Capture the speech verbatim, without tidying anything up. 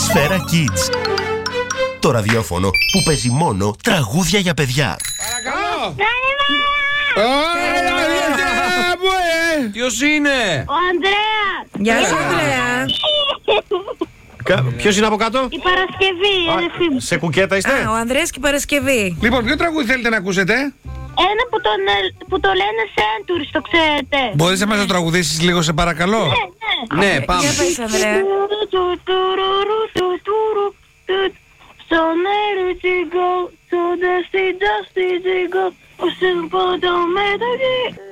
Σφαίρα Kids. Το ραδιόφωνο που παίζει μόνο τραγούδια για παιδιά. Παρακαλώ! Ποιος είναι? Ο Ανδρέας! Γεια σου, Ανδρέα. Ποιος είναι από κάτω? Η Παρασκευή, η αδερφή μου. Σε κουκέτα είστε? Α, ο Ανδρέας και η Παρασκευή. Λοιπόν, ποιο τραγούδι θέλετε να ακούσετε? Ένα που, τον, ε, που το λένε Centuries, το ξέρετε. Μπορείς να μας το τραγουδήσεις λίγο, σε παρακαλώ? Ναι, ναι. Ναι, πάμε. Για πες, Ανδρέα. So let it go, so dusty, dusty, go. Oh, simple, don't make it.